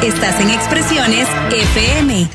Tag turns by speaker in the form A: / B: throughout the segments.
A: Estás en Expresiones FM.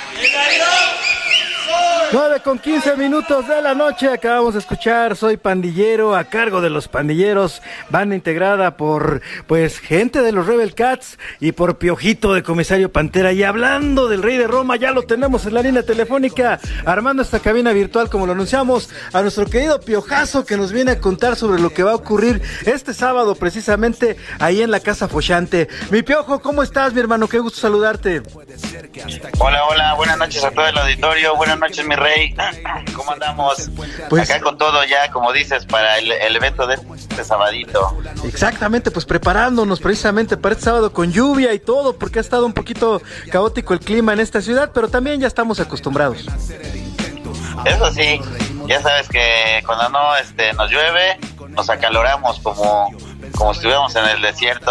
B: 9:15 de la noche, acabamos de escuchar Soy Pandillero, a cargo de Los Pandilleros, banda integrada por, pues, gente de los Rebel Cats y por Piojito de Comisario Pantera. Y hablando del Rey de Roma, ya lo tenemos en la línea telefónica, armando esta cabina virtual, como lo anunciamos, a nuestro querido Piojazo, que nos viene a contar sobre lo que va a ocurrir este sábado, precisamente, ahí en la Casa Fochante. Mi Piojo, ¿cómo estás, mi hermano? Qué gusto saludarte.
C: Hola, buenas noches a todo el auditorio, buenas noches, mi rey. ¿Cómo andamos? Pues acá con todo ya, como dices, para el evento de este sabadito.
B: Exactamente, pues preparándonos precisamente para este sábado con lluvia y todo, porque ha estado un poquito caótico el clima en esta ciudad, pero también ya estamos acostumbrados.
C: Eso sí, ya sabes que cuando no nos llueve, nos acaloramos como si estuviéramos en el desierto,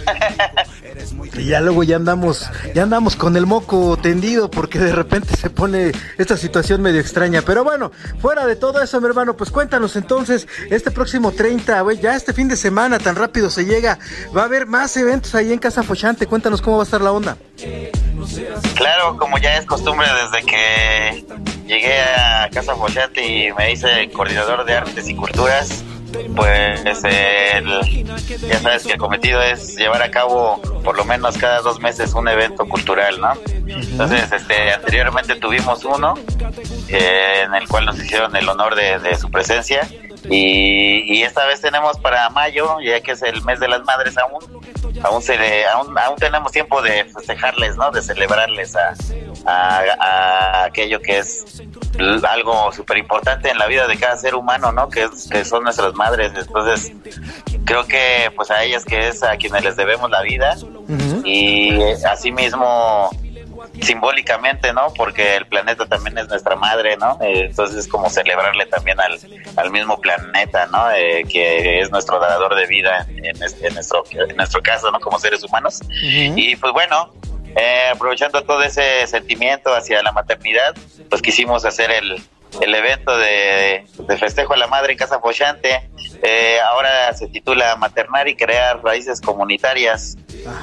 B: Y ya luego ya andamos con el moco tendido, porque de repente se pone esta situación medio extraña. Pero bueno, fuera de todo eso, mi hermano, pues cuéntanos entonces, este próximo 30, ya este fin de semana tan rápido se llega, va a haber más eventos ahí en Casa Fochante. Cuéntanos cómo va a estar la onda.
C: Claro, como ya es costumbre desde que llegué a Casa Fochante y me hice coordinador de artes y culturas, pues ya sabes que el cometido es llevar a cabo por lo menos cada 2 meses un evento cultural, ¿no? Entonces, anteriormente tuvimos uno en el cual nos hicieron el honor de su presencia, y esta vez tenemos para mayo, ya que es el mes de las madres, aún tenemos tiempo de festejarles, ¿no? De celebrarles a aquello que es algo súper importante en la vida de cada ser humano, ¿no? Que son nuestras madres. Entonces, creo que pues a ellas que es a quienes les debemos la vida, y asimismo simbólicamente, ¿no? Porque el planeta también es nuestra madre, ¿no? Entonces es como celebrarle también al mismo planeta, ¿no? Que es nuestro dador de vida en nuestro caso, ¿no? Como seres humanos. Y pues bueno, aprovechando todo ese sentimiento hacia la maternidad, pues quisimos hacer el evento de festejo a la madre en Casa Fochante. Ahora se titula Maternar y crear raíces comunitarias.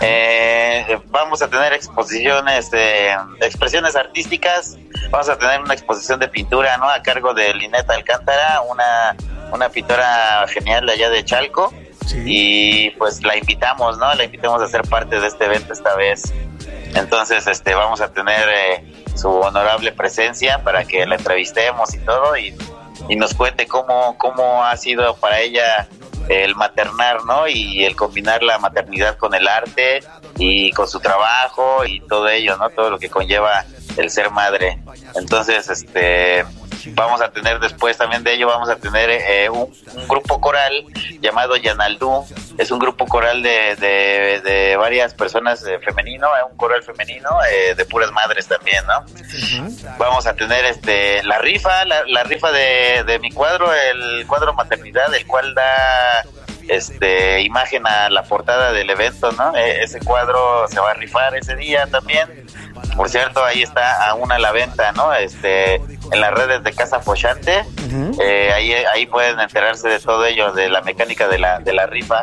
C: Vamos a tener exposiciones de expresiones artísticas. Vamos a tener una exposición de pintura, ¿no? A cargo de Lineta Alcántara, una pintora genial de allá de Chalco. Sí. Y pues la invitamos, ¿no? La invitamos a ser parte de este evento esta vez. Entonces, vamos a tener su honorable presencia para que la entrevistemos y todo, y nos cuente cómo ha sido para ella el maternar, ¿no? Y el combinar la maternidad con el arte y con su trabajo y todo ello, ¿no? Todo lo que conlleva el ser madre. Entonces, vamos a tener después también de ello, vamos a tener un grupo coral llamado Yanaldú. Es un grupo coral de varias personas femenino, un coral femenino de puras madres también, ¿no? Vamos a tener la rifa de mi cuadro, el cuadro Maternidad, el cual da imagen a la portada del evento, ¿no? Ese cuadro se va a rifar ese día también. Por cierto, ahí está aún a la venta, ¿no? En las redes de Casa Fochante. Ahí pueden enterarse de todo ello, de la mecánica de la rifa.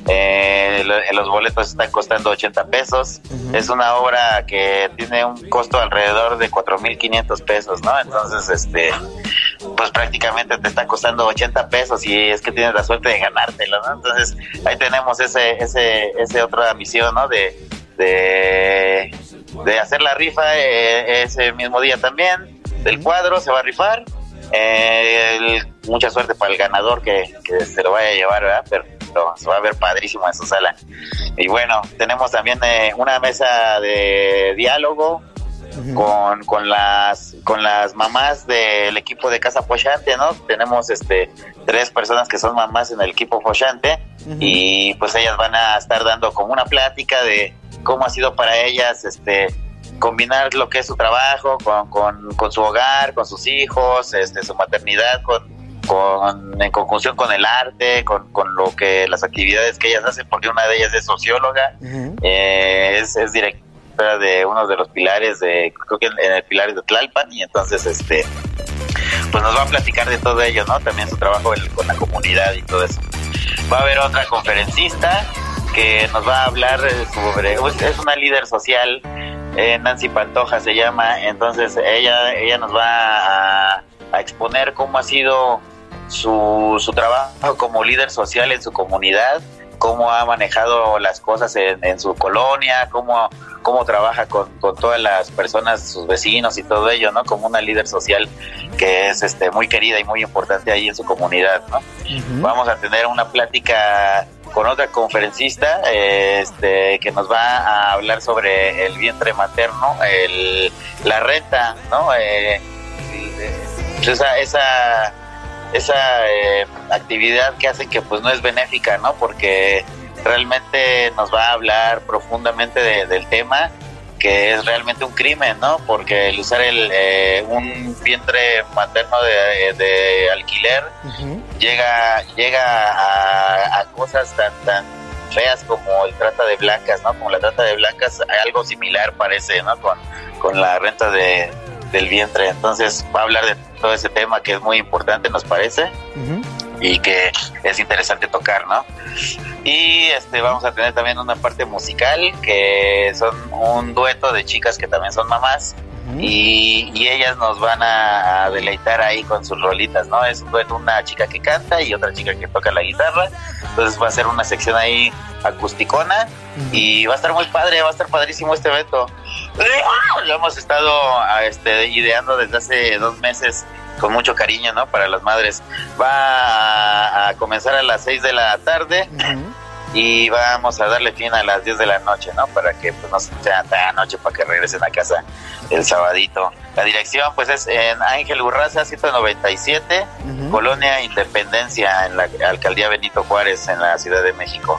C: Los boletos están costando 80 pesos. Es una obra que tiene un costo alrededor de 4,500 pesos, ¿no? Entonces, pues prácticamente te está costando 80 pesos y es que tienes la suerte de ganártelo, ¿no? Entonces, ahí tenemos ese otra misión, ¿no? De hacer la rifa ese mismo día también. Del cuadro se va a rifar. Mucha suerte para el ganador que se lo vaya a llevar, ¿verdad? Pero se va a ver padrísimo en su sala. Y bueno, tenemos también una mesa de diálogo con las mamás del equipo de Casa Fochante, ¿no? Tenemos 3 personas que son mamás en el equipo Fochante, y pues ellas van a estar dando como una plática de cómo ha sido para ellas combinar lo que es su trabajo con su hogar, con sus hijos, su maternidad, en conjunción con el arte, con lo que las actividades que ellas hacen, porque una de ellas es socióloga, es directora de uno de los pilares creo que en el pilar de Tlalpan, y entonces pues nos va a platicar de todo ello, ¿no? También su trabajo con la comunidad y todo eso. Va a haber otra conferencista que nos va a hablar sobre, es una líder social, Nancy Pantoja se llama. Entonces ella nos va a exponer cómo ha sido su trabajo como líder social en su comunidad, cómo ha manejado las cosas en su colonia, cómo trabaja con todas las personas, sus vecinos y todo ello, ¿no? Como una líder social que es muy querida y muy importante ahí en su comunidad, ¿no? Uh-huh. Vamos a tener una plática con otra conferencista que nos va a hablar sobre el vientre materno, la renta, ¿no? Esa actividad que hacen que pues no es benéfica, ¿no? Porque realmente nos va a hablar profundamente del tema, que es realmente un crimen, ¿no? Porque el usar un vientre materno de alquiler uh-huh. llega a cosas tan feas como el trata de blancas, ¿no? Como la trata de blancas, algo similar parece, ¿no? Con la renta del vientre. Entonces va a hablar de todo ese tema que es muy importante, nos parece, uh-huh. y que es interesante tocar, ¿no? Y vamos a tener también una parte musical, que son un dueto de chicas que también son mamás, uh-huh. y ellas nos van a deleitar ahí con sus rolitas, ¿no? Es un dueto, una chica que canta y otra chica que toca la guitarra. Entonces va a ser una sección ahí acusticona, uh-huh. y va a estar muy padre, va a estar padrísimo este evento. Lo hemos estado ideando desde hace 2 meses con mucho cariño, ¿no? Para las madres. Va a comenzar a las 6 de la tarde, uh-huh. y vamos a darle fin a las 10 de la noche, ¿no? Para que pues no sea tan noche, para que regresen a casa el sabadito. La dirección pues es en Ángel Urraza 197, uh-huh. Colonia Independencia, en la Alcaldía Benito Juárez, en la Ciudad de México.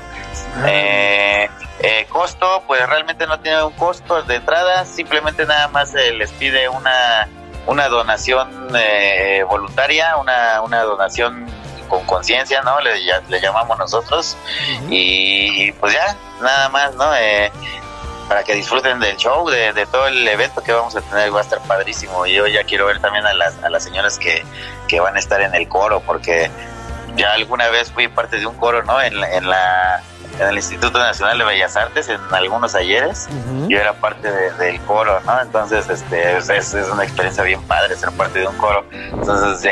C: Uh-huh. Costo, pues realmente no tiene un costo de entrada, simplemente nada más les pide una donación voluntaria, una donación con conciencia, ¿no? Le llamamos nosotros, uh-huh. y pues ya, nada más, ¿no? Para que disfruten del show, de todo el evento que vamos a tener. Va a estar padrísimo. Yo ya quiero ver también a las señoras que van a estar en el coro, porque ya alguna vez fui parte de un coro, ¿no? En el Instituto Nacional de Bellas Artes, en algunos ayeres, uh-huh. yo era parte del coro, ¿no? Entonces, es una experiencia bien padre ser parte de un coro. Entonces,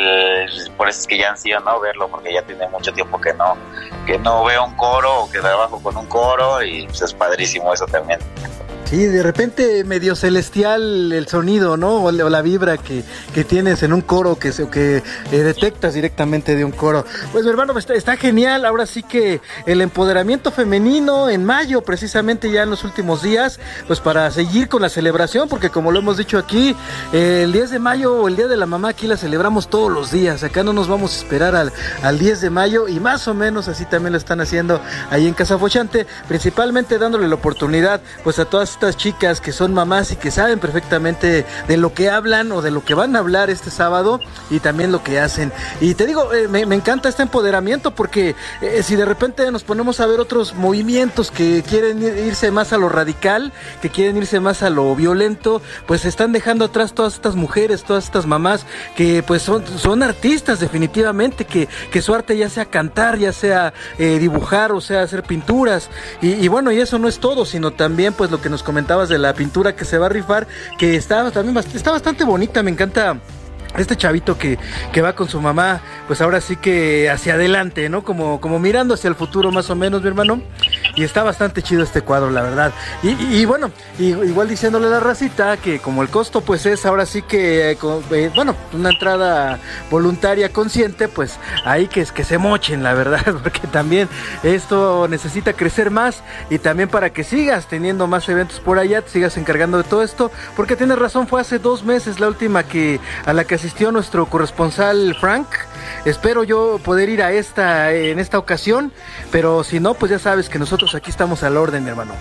C: por eso es que ya ansío, ¿no? Verlo, porque ya tiene mucho tiempo que no veo un coro, o que trabajo con un coro, y pues es padrísimo eso también.
B: Sí, de repente medio celestial el sonido, ¿no? O la vibra que tienes en un coro, que detectas directamente de un coro. Pues mi hermano, está genial. Ahora sí que el empoderamiento femenino en mayo, precisamente ya en los últimos días, pues para seguir con la celebración, porque como lo hemos dicho aquí, el 10 de mayo o el Día de la Mamá aquí la celebramos todos los días. Acá no nos vamos a esperar al 10 de mayo, y más o menos así también lo están haciendo ahí en Casa Fochante, principalmente dándole la oportunidad pues a todas estas chicas que son mamás y que saben perfectamente de lo que hablan o de lo que van a hablar este sábado, y también lo que hacen. Y te digo, me encanta este empoderamiento, porque si de repente nos ponemos a ver otros movimientos que quieren irse más a lo radical, que quieren irse más a lo violento, pues están dejando atrás todas estas mujeres, todas estas mamás que pues son artistas definitivamente, que su arte ya sea cantar, ya sea dibujar, o sea hacer pinturas, y bueno, y eso no es todo, sino también pues lo que nos comentabas de la pintura que se va a rifar, que está bastante bonita. Me encanta este chavito que va con su mamá, pues ahora sí que hacia adelante, ¿no? Como mirando hacia el futuro más o menos, mi hermano. Y está bastante chido este cuadro, la verdad. Y bueno, igual diciéndole a la racita que como el costo pues es ahora sí que, bueno, una entrada voluntaria consciente, pues ahí que se mochen, la verdad, porque también esto necesita crecer más, y también para que sigas teniendo más eventos por allá, te sigas encargando de todo esto, porque tienes razón, fue hace 2 meses la última a la que asistió nuestro corresponsal Frank. Espero yo poder ir en esta ocasión, pero si no, pues ya sabes que nosotros aquí estamos al orden, mi hermano.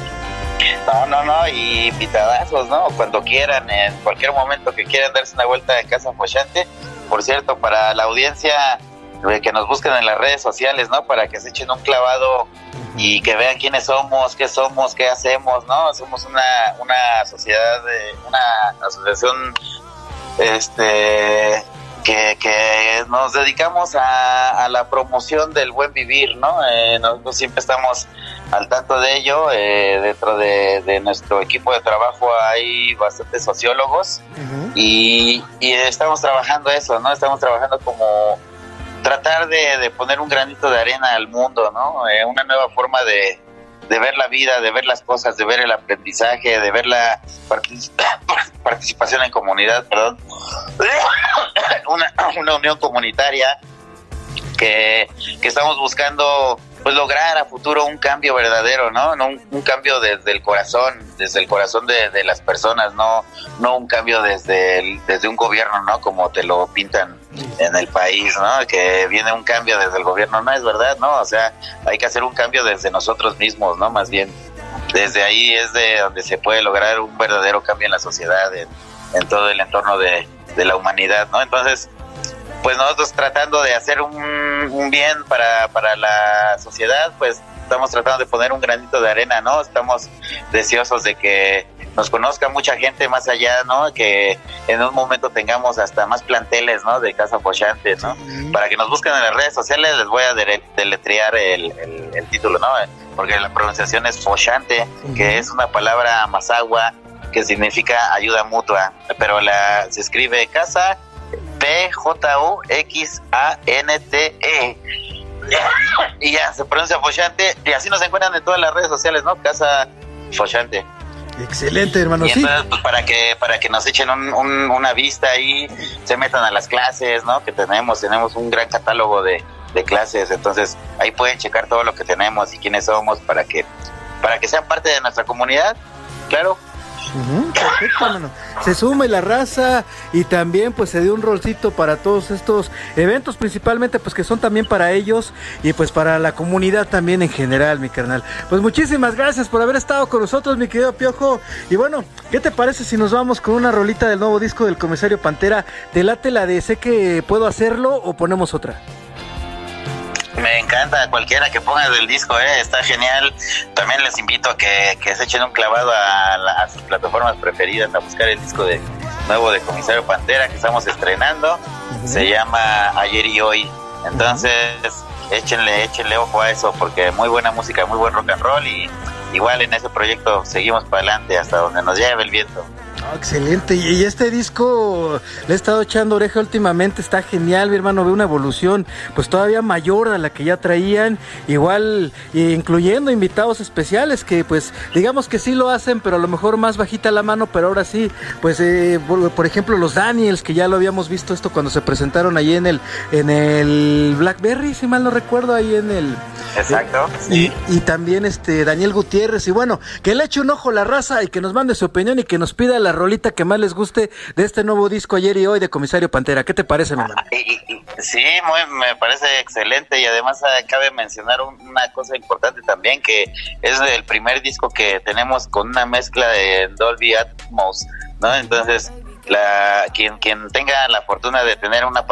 C: No, y invitadazos, ¿no? Cuando quieran, en cualquier momento que quieran darse una vuelta en Casa Fochante. Por cierto, para la audiencia, que nos busquen en las redes sociales, ¿no? Para que se echen un clavado y que vean quiénes somos, qué hacemos, ¿no? Somos una sociedad, una asociación que nos dedicamos a la promoción del buen vivir, ¿no? Nosotros siempre estamos al tanto de ello. Dentro de nuestro equipo de trabajo hay bastantes sociólogos, y estamos trabajando eso, ¿no? Estamos trabajando como tratar de poner un granito de arena al mundo, ¿no? Una nueva forma de ver la vida, de ver las cosas, de ver el aprendizaje, de ver la participación en comunidad, perdón. Una unión comunitaria que estamos buscando, pues, lograr a futuro un cambio verdadero, ¿no? Un cambio desde el corazón de las personas, no un cambio desde un gobierno, ¿no? Como te lo pintan en el país, ¿no? Que viene un cambio desde el gobierno, no es verdad, ¿no? O sea, hay que hacer un cambio desde nosotros mismos, ¿no? Más bien, desde ahí es de donde se puede lograr un verdadero cambio en la sociedad, en todo el entorno de la humanidad, ¿no? Entonces, pues nosotros tratando de hacer un bien para la sociedad, pues estamos tratando de poner un granito de arena, ¿no? Estamos deseosos de que nos conozca mucha gente más allá, ¿no? Que en un momento tengamos hasta más planteles, ¿no? De Casa Fochante, ¿no? Para que nos busquen en las redes sociales. Les voy a deletrear el título, ¿no? Porque la pronunciación es Fochante, que es una palabra mazahua que significa ayuda mutua, pero se escribe Casa P-J-U-X-A-N-T-E. Y ya se pronuncia Fochante, y así nos encuentran en todas las redes sociales, ¿no? Casa Fochante.
B: Excelente, hermano.
C: Y entonces, pues, para que nos echen una vista ahí, se metan a las clases, ¿no? Que tenemos un gran catálogo de clases. Entonces ahí pueden checar todo lo que tenemos y quiénes somos, para que sean parte de nuestra comunidad, claro.
B: Perfecto, hermano. Se sume la raza, y también pues se dio un rolcito para todos estos eventos, principalmente pues que son también para ellos y pues para la comunidad también en general, mi carnal. Pues muchísimas gracias por haber estado con nosotros, mi querido Piojo. Y bueno, ¿qué te parece si nos vamos con una rolita del nuevo disco del Comisario Pantera? ¿Te late la de Sé que puedo hacerlo o ponemos otra?
C: Me encanta cualquiera que pongas del disco, está genial. También les invito a que se echen un clavado a sus plataformas preferidas, a buscar el disco nuevo de Comisario Pantera que estamos estrenando. Se llama Ayer y Hoy. Entonces, échenle ojo a eso, porque muy buena música, muy buen rock and roll, y igual en ese proyecto seguimos para adelante hasta donde nos lleve el viento.
B: Excelente, y este disco le he estado echando oreja últimamente, está genial, mi hermano. Ve una evolución pues todavía mayor a la que ya traían, igual incluyendo invitados especiales que pues digamos que sí lo hacen, pero a lo mejor más bajita la mano, pero ahora sí, pues por ejemplo los Daniels, que ya lo habíamos visto esto cuando se presentaron ahí en el Blackberry, si mal no recuerdo, ahí en el...
C: Exacto.
B: Y también Daniel Gutiérrez, y bueno, que le eche un ojo a la raza y que nos mande su opinión y que nos pida la rolita que más les guste de este nuevo disco Ayer y Hoy de Comisario Pantera. ¿Qué te parece, mi hermano?
C: Sí, me parece excelente, y además cabe mencionar una cosa importante también, que es el primer disco que tenemos con una mezcla de Dolby Atmos, ¿no? Entonces, quien tenga la fortuna de tener una